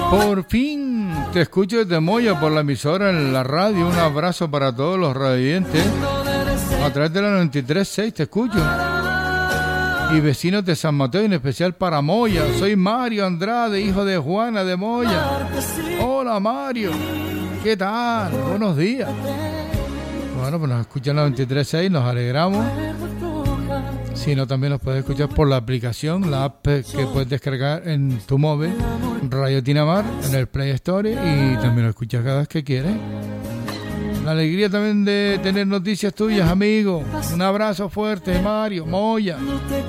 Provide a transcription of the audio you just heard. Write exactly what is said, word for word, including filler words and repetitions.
Por fin te escucho desde Moya por la emisora en la radio. Un abrazo para todos los radiantes. A través de la noventa y tres punto seis te escucho. Y vecinos de San Mateo, en especial para Moya. Soy Mario Andrade, hijo de Juana de Moya. Hola Mario, ¿qué tal? Buenos días. Bueno, pues nos escuchan en la noventa y tres punto seis, nos alegramos. Si no, también nos puedes escuchar por la aplicación, la app que puedes descargar en tu móvil, Radio Tinamar, en el Play Store, y también lo escuchas cada vez que quieres. La alegría también de tener noticias tuyas, amigo. Un abrazo fuerte, Mario, Moya.